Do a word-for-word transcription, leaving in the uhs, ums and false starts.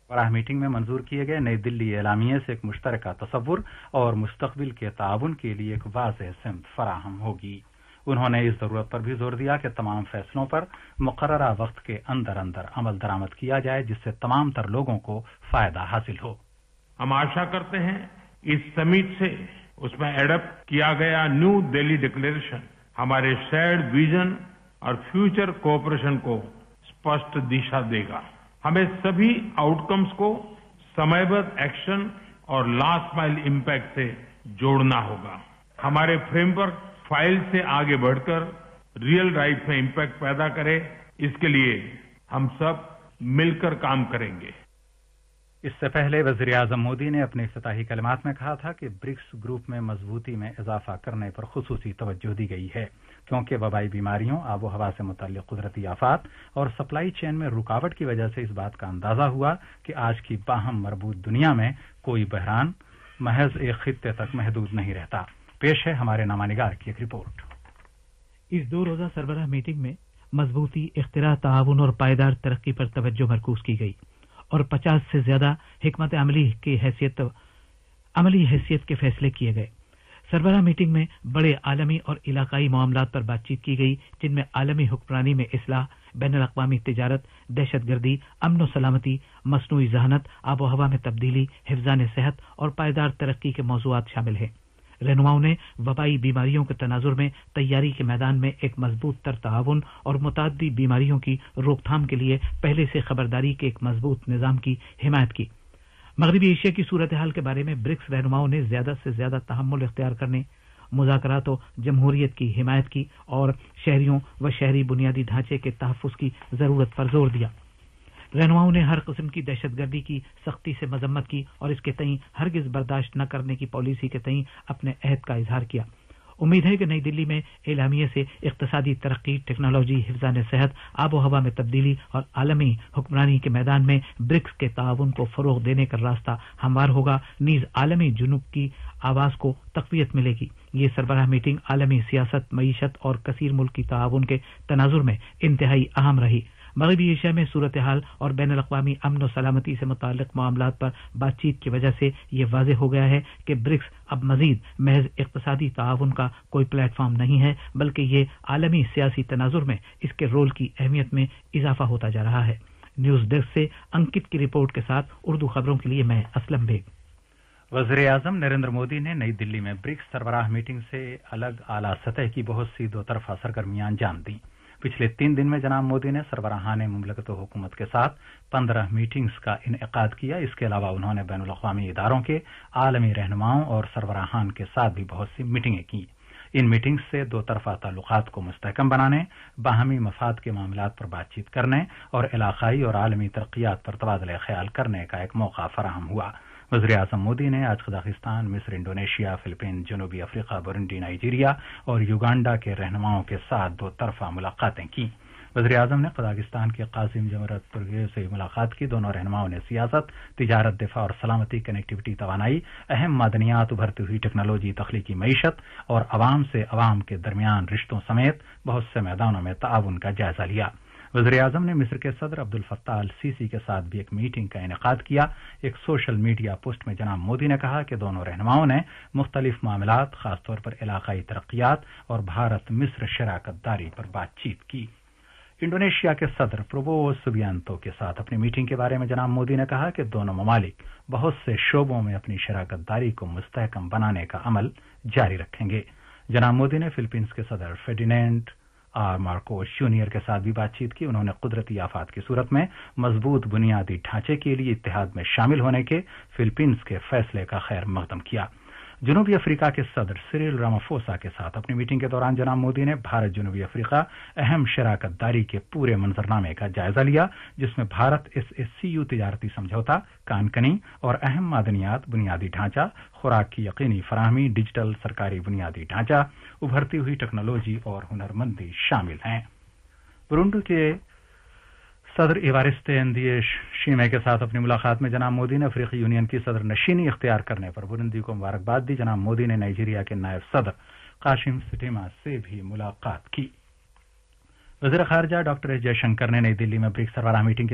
बराह meeting में मंजूर किए गए नई दिल्ली एलामिये से एक मुश्तरका तसव्वुर और मुस्तकबिल के ताउन के लिए एक वाज़ेह सिमत फराहम होगी। उन्होंने इस जरूरत पर भी जोर दिया कि तमाम फैसलों पर मुकर्ररा वक्त के अंदर अंदर अमल दरामद किया जाए जिससे तमाम तर लोगों को फायदा हासिल हो। हम आशा करते हैं इस समिट से उसमें एडप्ट किया गया न्यू दिल्ली डिक्लेरेशन हमारे शेयर्ड विजन और फ्यूचर कोऑपरेशन को स्पष्ट दिशा देगा। हमें सभी आउटकम्स को समयबद्ध एक्शन और लास्ट माइल इम्पैक्ट से जोड़ना होगा। हमारे फ्रेमवर्क फाइल से आगे बढ़कर रियल लाइफ में इम्पैक्ट पैदा करे, इसके लिए हम सब मिलकर काम करेंगे। इससे पहले वज़ीर-ए-आज़म मोदी ने अपने इफ्तिताही कलिमात में कहा था कि ब्रिक्स ग्रुप में मजबूती में इजाफा करने पर खुसूसी तवज्जो दी गई है क्योंकि वबाई बीमारियों, आबो हवा से मुतल्लिक कुदरती आफात और सप्लाई चेन में रुकावट की वजह से इस बात का अंदाजा हुआ कि आज की बाहम मरबूत दुनिया में कोई बहरान महज एक खित्ते तक महदूद नहीं रहता। पेश है हमारे नामानिगार की एक रिपोर्ट। इस दो रोजा सरबराह मीटिंग में मजबूती, इख्तिरा, ताउन और पायदार तरक्की पर तवज्जो मरकूज की गई और पचास से ज्यादा हिकमत अमली की हैसियत अमली हैसियत के फैसले किए गए। सरबराह मीटिंग में बड़े आलमी और इलाकाई मामलात पर बातचीत की गई जिनमें आलमी हुक्मरानी में इस्लाह, बैनुल अक़वामी तिजारत, दहशतगर्दी, अमन सलामती, मसनूई ज़हानत, आबो हवा में तब्दीली, हिफ्ज़ान सेहत और पायदार तरक्की के मौज़ूआत शामिल हैं। रहनुमाओं ने वबाई बीमारियों के तनाजुर में तैयारी के मैदान में एक मजबूत तर ताउन और मुताद्दी बीमारियों की रोकथाम के लिए पहले से खबरदारी के एक मजबूत निजाम की हिमायत की। मगरबी एशिया की सूरत हाल के बारे में ब्रिक्स रहनुमाओं ने ज्यादा से ज्यादा तहम्मुल इख्तियार करने, मुज़ाकरात और जमहूरियत की हिमायत की और शहरियों व शहरी बुनियादी ढांचे के तहफ़्फ़ुज़ की जरूरत पर जोर दिया। रहनुमाओं ने हर किस्म की दहशतगर्दी की सख्ती से मजम्मत की और इसके तईं हरगिज बर्दाश्त न करने की पॉलिसी के तईं अपने अहद का इजहार किया। उम्मीद है कि नई दिल्ली में एलामिये से इक्तिसादी तरक्की, टेक्नोलॉजी, हिफ्ज़ान सेहत, आबो हवा में तब्दीली और आलमी हुक्मरानी के मैदान में ब्रिक्स के ताउन को फरोग देने का रास्ता हमवार होगा, नीज आलमी जुनूब की आवाज को तक़वियत मिलेगी। ये सरबराह मीटिंग आलमी सियासत, मईशत और कसीर मुल्की ताउन के तनाजुर में इंतहाई अहम रही। मगरबी एशिया में सूरत हाल और बैनुल अक़वामी अमन और सलामती से मुताल्लिक़ मामलात पर बातचीत की वजह से ये वाज़ेह हो गया है कि ब्रिक्स अब मजीद महज इक़्तिसादी ताउन का कोई प्लेटफॉर्म नहीं है, बल्कि ये आलमी सियासी तनाजुर में इसके रोल की अहमियत में इजाफा होता जा रहा है। न्यूज़ डेस्क से अंकित की रिपोर्ट के साथ उर्दू खबरों के लिए मैं असलम बेग। वज़ीर-ए-आज़म नरेंद्र मोदी ने नई दिल्ली में ब्रिक्स सरबराह मीटिंग से अलग आला सतह की बहुत सी दो तरफा सरगर्मियां अंजाम दी। पिछले तीन दिन में जनाब मोदी ने सरबराहाने मुमलकत व हुकूमत के साथ पंद्रह मीटिंग्स का इनेकाद किया। इसके अलावा उन्होंने बैनुल अक़वामी इदारों के आलमी रहनुमाओं और सरबराहान के साथ भी बहुत सी मीटिंगें की। इन मीटिंग्स से दो तरफा ताल्लुकात को मुस्तहकम बनाने, बाहमी मफाद के मामलात पर बातचीत करने और इलाकाई और आलमी तरक्कियात पर तबादला ख्याल करने का एक मौका फराहम हुआ। वज़ीर-ए-आज़म मोदी ने आज कजाकिस्तान, मिस्र, इंडोनेशिया, फिलिपीन, जनूबी अफ्रीका, बुरुंडी, नाइजीरिया और युगांडा के रहनुमाओं के साथ दो तरफा मुलाकातें की। वज़ीर-ए-आज़म ने कजाकिस्तान के कासिम जमरत पुरगेव से मुलाकात की। दोनों रहनुमाओं ने सियासत, तिजारत, दिफा और सलामती, कनेक्टिविटी, तवानाई, अहम मादनियात, उभरती हुई टेक्नोलॉजी, तख्लीकी मईशत और अवाम से अवाम के दरमियान रिश्तों समेत बहुत से मैदानों में ताउन का जायजा लिया। वज़ीर-ए-आज़म ने मिस्र के सदर अब्दुल फत्ताह अल सीसी के साथ भी एक मीटिंग का इनेकाद किया। एक सोशल मीडिया पोस्ट में जनाब मोदी ने कहा कि दोनों रहनुमाओं ने मुख्तलिफ मामलात, खासतौर पर इलाकाई तरक्कियात और भारत मिस्र शराकत दारी पर बातचीत की। इंडोनेशिया के सदर प्रबोवो सुबियांतो के साथ अपनी मीटिंग के बारे में जनाब मोदी ने कहा कि दोनों ममालिक बहुत से शोबों में अपनी शराकत दारी को मुस्तहकम बनाने का अमल जारी रखेंगे। जनाब मोदी ने फिलीपींस के सदर फेर्डिनेंड आर मार्कोस जूनियर के साथ भी बातचीत की। उन्होंने कुदरती आफात की सूरत में मजबूत बुनियादी ढांचे के लिए इत्तेहाद में शामिल होने के फिलीपींस के फैसले का खैर मकदम किया। जनूबी अफ्रीका के सदर सिरिल रामाफोसा के साथ अपनी मीटिंग के दौरान जनाब मोदी ने भारत जनूबी अफ्रीका अहम शराकत दारी के पूरे मंजरनामे का जायजा लिया, जिसमें Bharat S S C you तिजारती समझौता, कानकनी और अहम मादनियात, बुनियादी ढांचा, खुराक की यकीनी फराहमी, डिजिटल सरकारी बुनियादी ढांचा, उभरती हुई टेक्नोलॉजी और हुनरमंदी शामिल हैं। बुरुंडी के सदर इवारिस्ते एंदिए शीमे के साथ अपनी मुलाकात में जनाब मोदी ने अफ्रीकी यूनियन की सदर नशीनी इख्तियार करने पर बुरुंडी को मुबारकबाद दी। जनाब मोदी ने नाइजीरिया के नायब सदर काशिम सिटीमा से भी मुलाकात की। वज़ीर ख़ारिजा डॉक्टर एस जयशंकर ने नई दिल्ली में ब्रिक्स सरबराह मीटिंग के